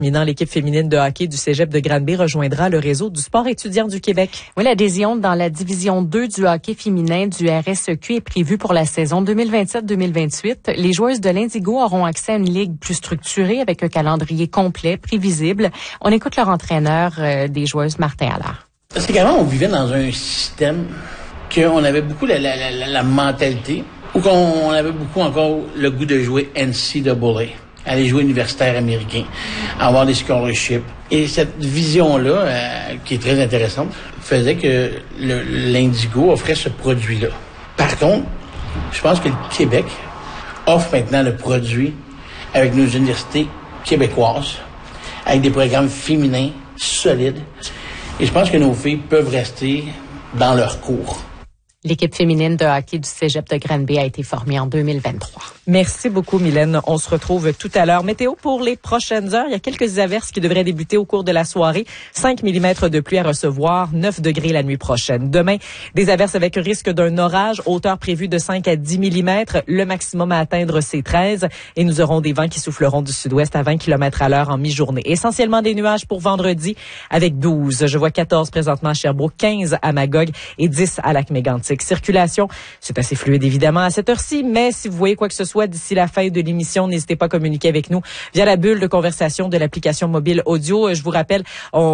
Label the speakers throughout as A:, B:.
A: L'équipe féminine de hockey du Cégep de Granby rejoindra le réseau du sport étudiant du Québec.
B: Oui, l'adhésion dans la division 2 du hockey féminin du RSEQ est prévue pour la saison 2027-2028. Les joueuses de l'Indigo auront accès à une ligue plus structurée avec un calendrier complet, prévisible. On écoute leur entraîneur des joueuses, Martin Allard.
C: C'est qu'avant, on vivait dans un système qu'on avait beaucoup la mentalité ou qu'on avait beaucoup encore le goût de jouer NCAA. Aller jouer universitaire américain, avoir des scholarships. Et cette vision-là, qui est très intéressante, faisait que l'Indigo offrait ce produit-là. Par contre, je pense que le Québec offre maintenant le produit avec nos universités québécoises, avec des programmes féminins solides. Et je pense que nos filles peuvent rester dans leur cours.
B: L'équipe féminine de hockey du Cégep de Granby a été formée en 2023.
A: Merci beaucoup, Mylène. On se retrouve tout à l'heure. Météo pour les prochaines heures. Il y a quelques averses qui devraient débuter au cours de la soirée. 5 mm de pluie à recevoir, 9 degrés la nuit prochaine. Demain, des averses avec risque d'un orage, hauteur prévue de 5 à 10 mm. Le maximum à atteindre, c'est 13. Et nous aurons des vents qui souffleront du sud-ouest à 20 km à l'heure en mi-journée. Essentiellement des nuages pour vendredi avec 12. Je vois 14 présentement à Sherbrooke, 15 à Magog et 10 à Lac-Mégantic. Circulation, c'est assez fluide évidemment à cette heure-ci, mais si vous voyez quoi que ce soit d'ici la fin de l'émission, n'hésitez pas à communiquer avec nous via la bulle de conversation de l'application mobile audio. Je vous rappelle,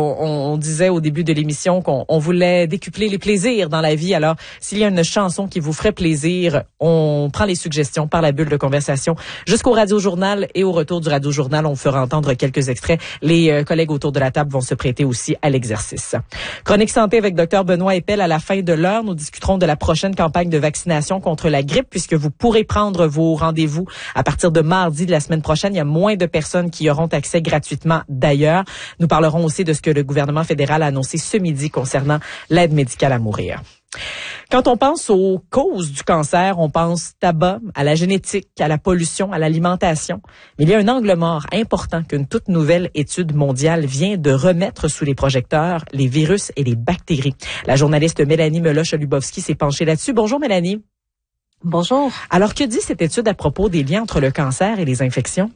A: on disait au début de l'émission qu'on voulait décupler les plaisirs dans la vie. Alors, s'il y a une chanson qui vous ferait plaisir, on prend les suggestions par la bulle de conversation jusqu'au Radio-Journal, et au retour du Radio-Journal, on fera entendre quelques extraits. Les collègues autour de la table vont se prêter aussi à l'exercice. Chronique santé avec Dr Benoît Epel à la fin de l'heure. Nous discuterons de la prochaine campagne de vaccination contre la grippe, puisque vous pourrez prendre vos rendez-vous à partir de mardi de la semaine prochaine. Il y a moins de personnes qui y auront accès gratuitement d'ailleurs. Nous parlerons aussi de ce que le gouvernement fédéral a annoncé ce midi concernant l'aide médicale à mourir. Quand on pense aux causes du cancer, on pense tabac, à la génétique, à la pollution, à l'alimentation. Mais il y a un angle mort important qu'une toute nouvelle étude mondiale vient de remettre sous les projecteurs, les virus et les bactéries. La journaliste Mélanie Meloche-Lubowski s'est penchée là-dessus. Bonjour Mélanie.
D: Bonjour.
A: Alors, que dit cette étude à propos des liens entre le cancer et les infections?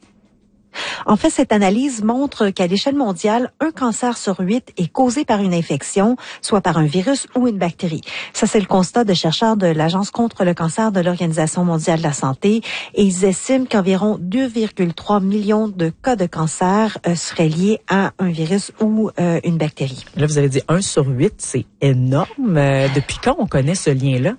D: En fait, cette analyse montre qu'à l'échelle mondiale, un cancer sur 8 est causé par une infection, soit par un virus ou une bactérie. Ça, c'est le constat de chercheurs de l'Agence contre le cancer de l'Organisation mondiale de la santé. Et ils estiment qu'environ 2,3 millions de cas de cancer seraient liés à un virus ou une bactérie.
A: Là, vous avez dit 1 sur 8, c'est énorme. Depuis quand on connaît ce lien-là?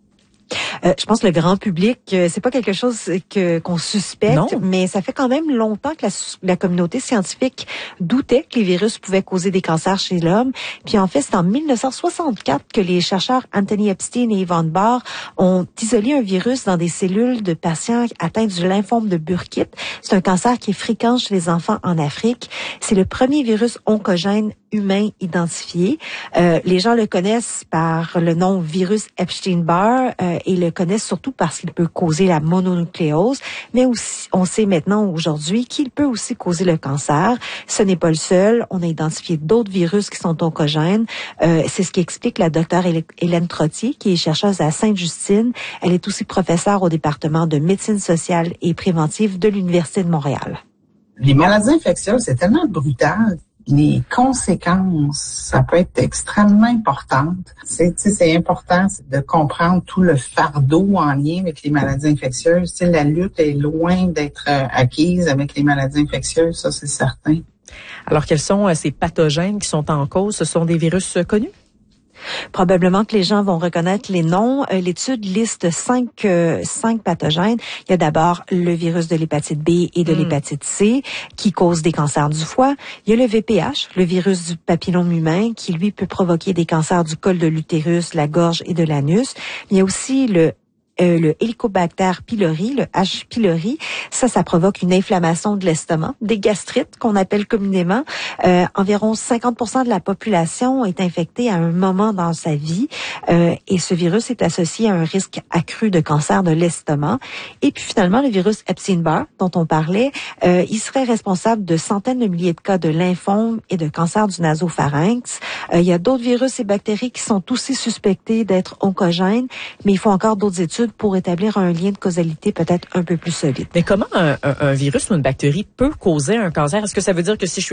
D: Je pense que le grand public, c'est pas quelque chose qu'on suspecte,
A: non,
D: mais ça fait quand même longtemps que la communauté scientifique doutait que les virus pouvaient causer des cancers chez l'homme. Puis en fait, c'est en 1964 que les chercheurs Anthony Epstein et Yvonne Barr ont isolé un virus dans des cellules de patients atteints du lymphome de Burkitt. C'est un cancer qui est fréquent chez les enfants en Afrique. C'est le premier virus oncogène humain identifié. Les gens le connaissent par le nom virus Epstein-Barr et le connaissent surtout parce qu'il peut causer la mononucléose, mais aussi, on sait maintenant aujourd'hui qu'il peut aussi causer le cancer. Ce n'est pas le seul. On a identifié d'autres virus qui sont oncogènes. C'est ce qui explique la docteure Hélène Trottier, qui est chercheuse à Sainte-Justine. Elle est aussi professeure au département de médecine sociale et préventive de l'Université de Montréal.
E: Les maladies infectieuses, c'est tellement brutal. Les conséquences, ça peut être extrêmement importante. C'est important de comprendre tout le fardeau en lien avec les maladies infectieuses. La lutte est loin d'être acquise avec les maladies infectieuses, ça c'est certain.
A: Alors, quels sont ces pathogènes qui sont en cause? Ce sont des virus connus?
D: Probablement que les gens vont reconnaître les noms. L'étude liste cinq pathogènes. Il y a d'abord le virus de l'hépatite B et de l'hépatite C qui causent des cancers du foie. Il y a le VPH, le virus du papillome humain, qui lui peut provoquer des cancers du col de l'utérus, la gorge et de l'anus. Il y a aussi le Helicobacter pylori, le H. pylori, ça provoque une inflammation de l'estomac, des gastrites qu'on appelle communément. Environ 50% de la population est infectée à un moment dans sa vie et ce virus est associé à un risque accru de cancer de l'estomac. Et puis finalement, le virus Epstein-Barr dont on parlait, il serait responsable de centaines de milliers de cas de lymphome et de cancer du nasopharynx. Il y a d'autres virus et bactéries qui sont aussi suspectés d'être oncogènes, mais il faut encore d'autres études études pour établir un lien de causalité peut-être un peu plus solide.
A: Mais comment un virus ou une bactérie peut causer un cancer? Est-ce que ça veut dire que si je suis